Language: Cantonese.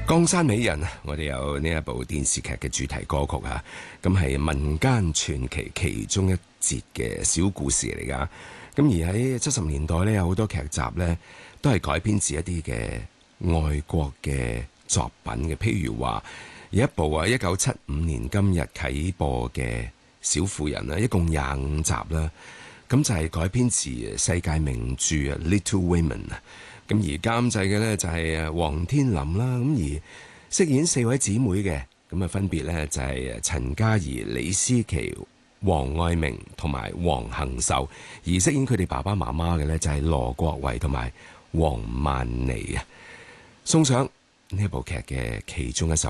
江山美人啊！我哋有呢一部電視劇嘅主題歌曲啊，咁係民間傳奇其中一節嘅小故事嚟噶。咁而喺70年代呢，有好多劇集呢都係改編自一啲嘅外國嘅作品嘅。譬如話有一部1975年今日啟播嘅《小婦人》啦，一共25集啦。咁就係改編自世界名著《Little Women》啊。咁而監製嘅呢，就係黃天林啦，咁而飾演4位姊妹嘅，咁啊分別呢，就係陳嘉怡、李思琪、黃愛明同埋黃杏秀，而飾演佢哋爸爸媽媽嘅呢，就係羅國維同埋黃曼妮啊。送上呢部劇嘅其中一首